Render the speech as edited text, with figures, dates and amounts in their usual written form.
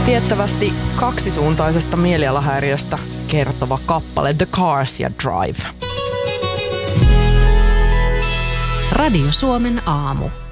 Tiettävästi kaksisuuntaisesta mielialahäiriöstä kertova kappale The Cars ja Drive. Radio Suomen aamu.